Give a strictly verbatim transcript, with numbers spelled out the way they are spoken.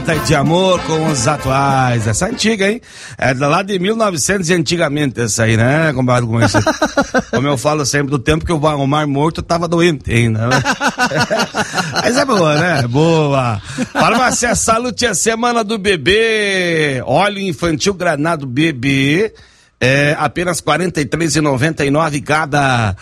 De amor com os atuais. Essa é antiga, hein? É lá de mil e novecentos e antigamente essa aí, né? Comparado com esse. Como eu falo sempre, do tempo que o Mar Morto tava doente ainda, né? Mas é boa, né? Boa. Farmácia Salute, a semana do bebê. Óleo infantil granado bebê. É apenas quarenta e três reais e noventa e nove cada.